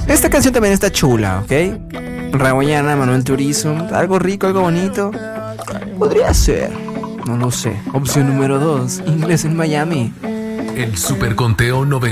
Esta canción también está chula, ¿ok? Rawayana, Manuel Turizo, algo rico, algo bonito. Podría ser, no lo sé. Opción número 2, Inglés en Miami. El Superconteo 90.